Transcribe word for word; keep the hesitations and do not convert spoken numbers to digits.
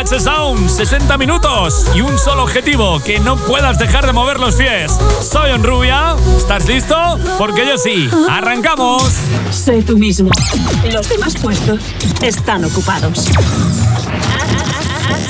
Pets Sound, sesenta minutos y un solo objetivo, que no puedas dejar de mover los pies. Soy Onrubia, ¿estás listo? Porque yo sí. ¡Arrancamos! Sé tú mismo. Los demás puestos están ocupados.